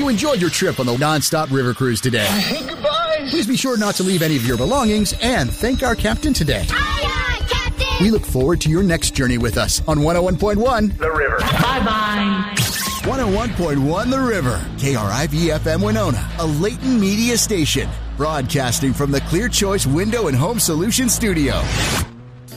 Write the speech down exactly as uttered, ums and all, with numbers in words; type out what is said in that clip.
you enjoyed your trip on the nonstop river cruise today. Hey, goodbye. Please be sure not to leave any of your belongings and thank our captain today. Aye, aye, Captain. We look forward to your next journey with us on one oh one point one The River. Bye-bye. one oh one point one The River, K R I V F M Winona, a Leighton Media station, broadcasting from the Clear Choice Window and Home Solutions Studio.